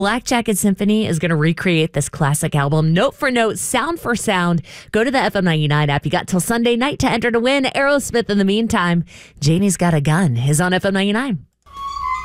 Black Jacket Symphony is going to recreate this classic album note for note, sound for sound. Go to the FM 99 app. You got till Sunday night to enter to win. Aerosmith in the meantime. Janie's Got a Gun is on FM 99.